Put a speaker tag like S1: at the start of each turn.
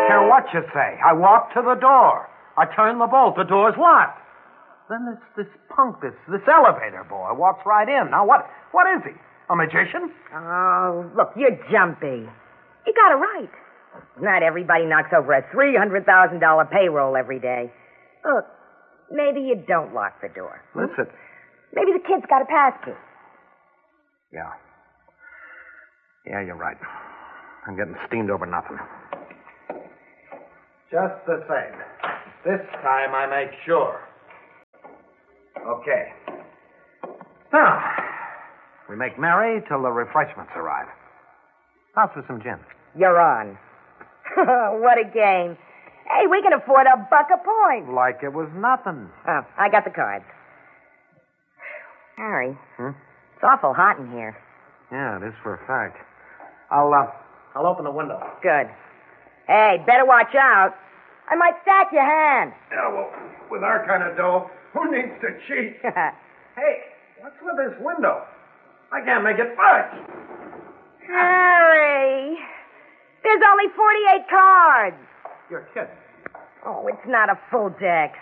S1: care what you say. I walked to the door. I turned the bolt. The door's locked. Then this punk, this elevator boy walks right in. Now, what is he? A magician?
S2: Oh, look, you're jumpy. You got it right. Not everybody knocks over a $300,000 payroll every day. Look, maybe you don't lock the door.
S1: Listen.
S2: Maybe the kid's got a passkey.
S1: Yeah. Yeah, you're right. I'm getting steamed over nothing. Just the same. This time I make sure. Okay. Now, we make merry till the refreshments arrive. Pass for some gin.
S2: You're on. What a game. Hey, we can afford $1 a point.
S1: Like it was nothing.
S2: Oh, I got the cards. Harry. It's awful hot in here.
S1: Yeah, it is for a fact. I'll open the window.
S2: Good. Hey, better watch out. I might stack your hand.
S1: Yeah, well, with our kind of dough, who needs to cheat? Hey, what's with this window? I can't make it budge.
S2: Harry, there's only 48 cards.
S1: You're kidding.
S2: Oh, it's not a full deck.